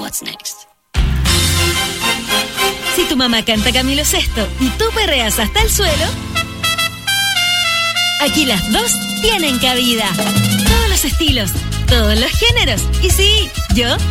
What's Next. Si tu mamá canta Camilo Sesto y tú perreas hasta el suelo, aquí las dos tienen cabida. Todos los estilos, todos los géneros. Y sí, yo